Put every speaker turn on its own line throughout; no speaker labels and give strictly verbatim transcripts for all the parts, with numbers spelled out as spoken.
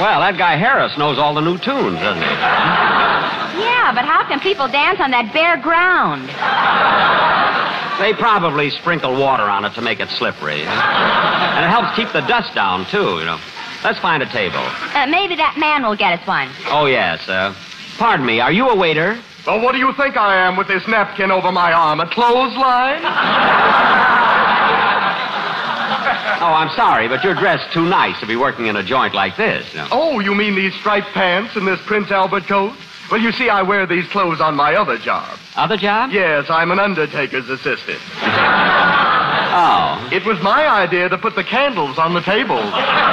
Well, that guy Harris knows all the new tunes, doesn't he?
Yeah, but how can people dance on that bare ground?
They probably sprinkle water on it to make it slippery. You know? And it helps keep the dust down, too, you know. Let's find a table.
Uh, maybe that man will get us one.
Oh, yes. Uh, pardon me, are you a waiter?
Well, what do you think I am with this napkin over my arm? A clothesline?
Oh, I'm sorry, but you're dressed too nice to be working in a joint like this. You know?
Oh, you mean these striped pants and this Prince Albert coat? Well, you see, I wear these clothes on my other job.
Other job?
Yes, I'm an undertaker's assistant.
Oh.
It was my idea to put the candles on the table.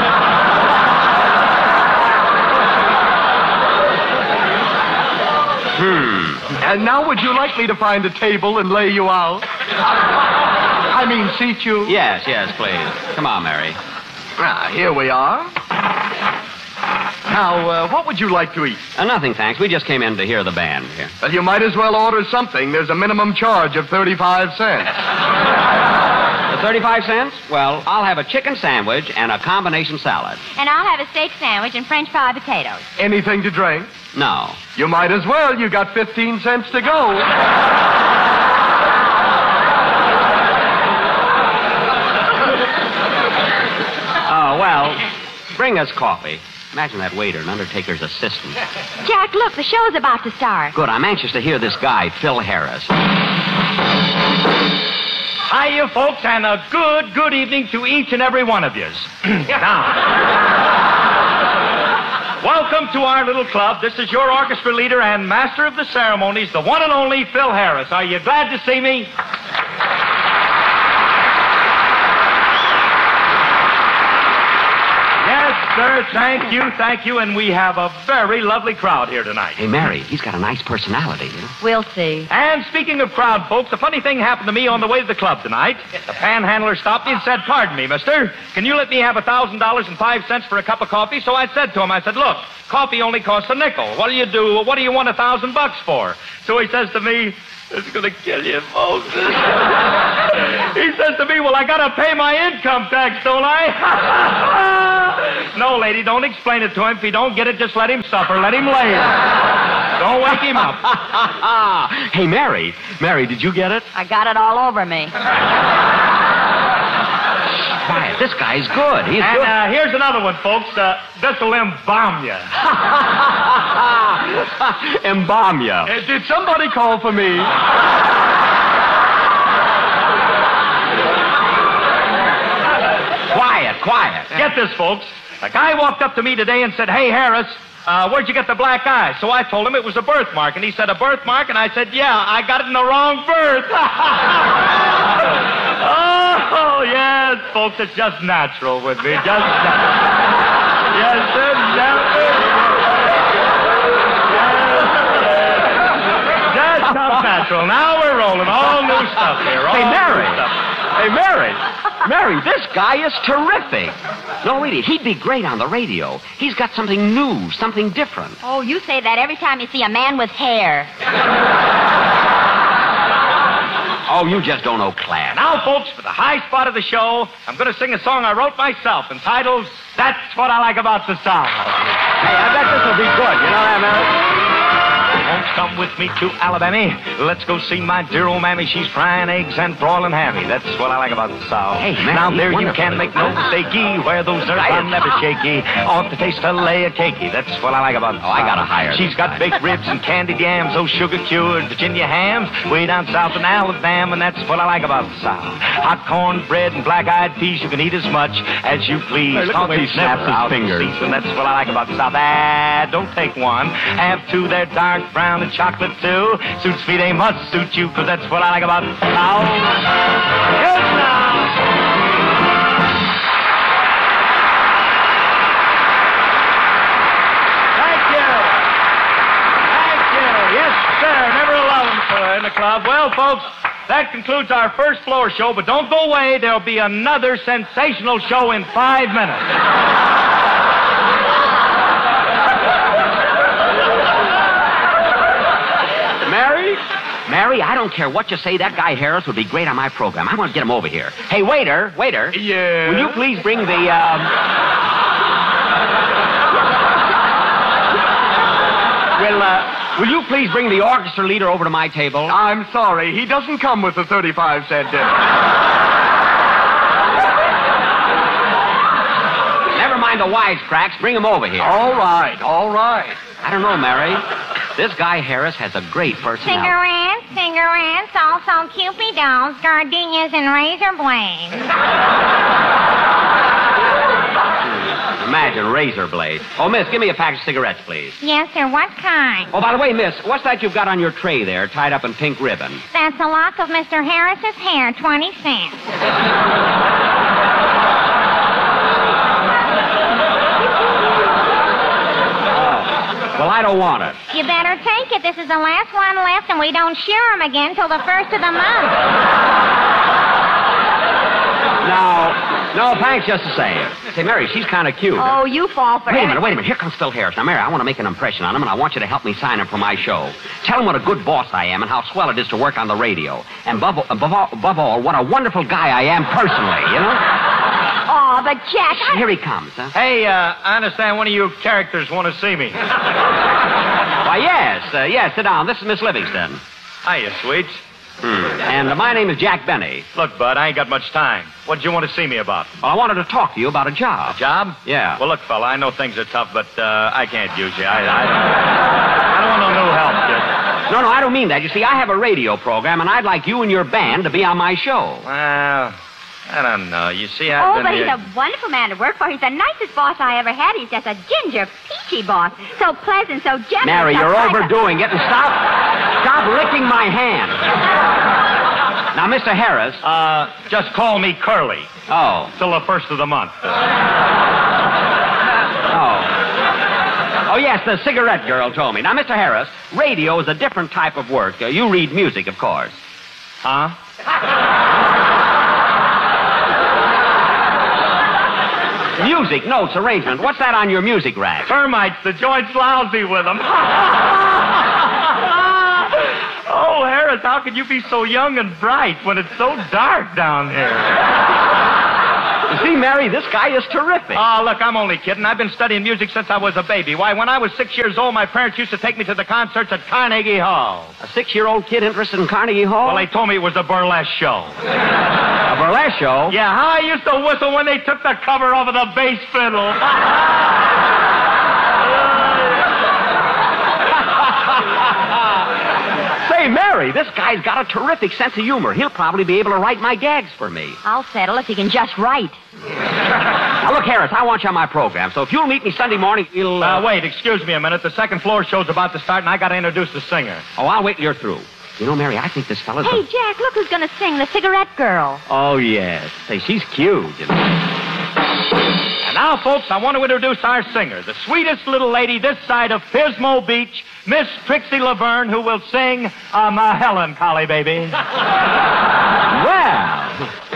Hmm.
And now would you like me to find a table and lay you out? I mean, seat you?
Yes, yes, please. Come on, Mary.
Ah, here we are. Now, uh, what would you like to eat?
Uh, nothing, thanks. We just came in to hear the band here.
Well, you might as well order something. There's a minimum charge of thirty-five cents.
Uh, thirty-five cents? Well, I'll have a chicken sandwich and a combination salad.
And I'll have a steak sandwich and French fried potatoes.
Anything to drink?
No.
You might as well. You got fifteen cents to go.
Oh, well, bring us coffee. Imagine that waiter, an undertaker's assistant.
Jack, look, the show's about to start.
Good. I'm anxious to hear this guy, Phil Harris.
Hiya, folks, and a good, good evening to each and every one of yous. Now, welcome to our little club. This is your orchestra leader and master of the ceremonies, the one and only Phil Harris. Are you glad to see me? Yes, sir. Thank you, thank you. And we have a very lovely crowd here tonight.
Hey, Mary, he's got a nice personality, you know.
We'll see.
And speaking of crowd, folks, a funny thing happened to me on the way to the club tonight. The panhandler stopped me and said, "Pardon me, mister, can you let me have a thousand dollars and five cents for a cup of coffee?" So I said to him, I said, "Look, coffee only costs a nickel. What do you do? What do you want a thousand bucks for?" So he says to me, "It's going to kill you, folks." He says to me, "Well, I got to pay my income tax, don't I?" No, lady, don't explain it to him. If he don't get it, just let him suffer. Let him lay it. Don't wake him up.
Hey, Mary. Mary, did you get it?
I got it all over me.
Quiet. This guy's good. He's
And
good.
uh, here's another one, folks. Uh, this'll embalm you.
Embalm ya.
Uh, did somebody call for me?
Quiet, quiet.
Get this, folks. A guy walked up to me today and said, "Hey, Harris, uh, where'd you get the black eye?" So I told him it was a birthmark. And he said, "A birthmark?" And I said, "Yeah, I got it in the wrong birth." Oh, yes, folks, it's just natural with me. Just natural. Yes, sir. Yes, sir. Yes, just natural. Now we're rolling. All new stuff here. All
Hey,
new
Mary.
stuff.
Hey, Mary. Mary, this guy is terrific. No, really, he'd be great on the radio. He's got something new, something different.
Oh, you say that every time you see a man with hair.
Oh, you just don't know class.
Now, folks, for the high spot of the show, I'm going to sing a song I wrote myself entitled, "That's What I Like About the South."
Hey, I bet this will be good. You know that, Mary?
Won't come with me to Alabama. Let's go see my dear old mammy. She's frying eggs and broiling hammy. That's what I like about the South.
Hey, man,
now
he's
there you
wonderful.
can make no mistakey. Where those nerves are never shaky. Ought to taste a lay of cakey. That's what I like about the
Oh,
South.
I gotta hire
She's
this
got
guy.
baked ribs and candied yams. Those sugar-cured Virginia hams. Way down south in Alabama. And that's what I like about the South. Hot corn bread and black-eyed peas. You can eat as much as you please.
Hey, look the way he
It's
snaps
never
his
out of
fingers.
season. That's what I like about the South. Ah, don't take one. Have two. They're dark brown and chocolate too. Suits me, they must suit you, because that's what I like about the South. Good now. Thank you. Thank you. Yes, sir. Never alone, sir, in the club. Well, folks, that concludes our first floor show, but don't go away. There'll be another sensational show in five minutes.
Mary? Mary, I don't care what you say. That guy Harris would be great on my program. I want to get him over here. Hey, waiter, waiter.
Yeah.
Will you please bring the, um... Will you please bring the orchestra leader over to my table?
I'm sorry. He doesn't come with a thirty-five cent dinner.
Never mind the wisecracks. Bring him over here.
All right, all right.
I don't know, Mary. This guy Harris has a great personality.
Cigarettes, cigarettes, also cupidos, gardenias, and razor blades.
Imagine razor blades. Oh, miss, give me a pack of cigarettes, please.
Yes, sir. What kind?
Oh, by the way, miss, what's that you've got on your tray there, tied up in pink ribbon?
That's a lock of Mister Harris's hair, twenty cents.
Well, I don't want it.
You better take it. This is the last one left, and we don't shear 'em again till the first of the month.
No, no, thanks just the same. Say, Mary, she's kind of cute.
Oh, you fall for
Wait a
it.
minute, wait a minute. Here comes Phil Harris. Now, Mary, I want to make an impression on him, and I want you to help me sign him for my show. Tell him what a good boss I am and how swell it is to work on the radio. And above, above, all, above all, what a wonderful guy I am personally, you know?
Oh, but Jack, I...
Here he comes, huh?
Hey, uh, I understand one of you characters want to see me.
Why, yes, uh, yes, sit down. This is Miss Livingston.
Hiya, sweets.
Hmm. And uh, my name is Jack Benny.
Look, Bud, I ain't got much time. What'd you want to see me about?
Well, I wanted to talk to you about a job.
Job?
Yeah.
Well, look, fella, I know things are tough, but uh, I can't use you. I, I, I don't want no new help, kid.
No, no, I don't mean that. You see, I have a radio program, and I'd like you and your band to be on my show.
Well, I don't know. You see, I've
Oh,
been
but
here...
he's a wonderful man to work for. He's the nicest boss I ever had. He's just a ginger, peachy boss. So pleasant, so generous.
Mary,
so
you're
kind of-
overdoing it, and stop, stop licking my hand. Now, Mister Harris.
Uh, just call me Curly.
Oh.
Till the first of the month.
Oh. Oh, yes, the cigarette girl told me. Now, Mister Harris, radio is a different type of work. Uh, you read music, of course.
Huh?
Music, notes, arrangement. What's that on your music rack?
Termites. The joint's lousy with them. Oh, Harris, how could you be so young and bright when it's so dark down here?
You see, Mary, this guy is terrific.
Oh, look, I'm only kidding. I've been studying music since I was a baby. Why, when I was six years old, my parents used to take me to the concerts at Carnegie Hall.
A six-year-old kid interested in Carnegie Hall?
Well, they told me it was a burlesque show.
A burlesque show?
Yeah, how I used to whistle when they took the cover off of the bass fiddle.
Say, Mary, this guy's got a terrific sense of humor. He'll probably be able to write my gags for me.
I'll settle if he can just write.
Now, look, Harris, I want you on my program, so if you'll meet me Sunday morning, we'll... Uh...
Uh, wait, excuse me a minute. The second floor show's about to start, and I got to introduce the singer.
Oh, I'll wait till you're through. You know, Mary, I think this fella's...
Hey,
a...
Jack, look who's going to sing, the cigarette girl.
Oh, yes. Say, she's cute, you know.
And now, folks, I want to introduce our singer, the sweetest little lady this side of Pismo Beach, Miss Trixie Laverne, who will sing uh, My Melancholy Baby.
Well...